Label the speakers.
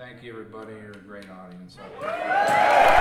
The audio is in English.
Speaker 1: Thank you, everybody. You're a great audience. I appreciate it.